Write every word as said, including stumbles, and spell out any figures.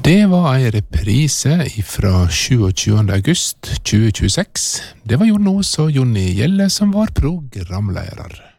Det var en reprise fra tjueåtte august tjue tjueseks. Det var Jon Os og Jonny Gjelle som var programledere.